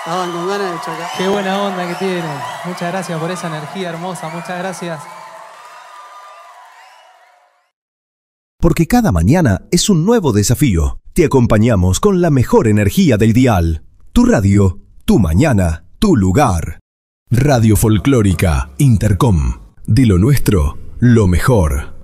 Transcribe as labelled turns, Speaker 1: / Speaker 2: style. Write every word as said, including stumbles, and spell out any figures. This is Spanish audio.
Speaker 1: Estaban con ganas de chocar.
Speaker 2: Qué buena onda que tiene. Muchas gracias por esa energía hermosa. Muchas gracias.
Speaker 3: Porque cada mañana es un nuevo desafío. Te acompañamos con la mejor energía del dial. Tu radio, tu mañana, tu lugar. Radio Folclórica Intercom. De lo nuestro, lo mejor.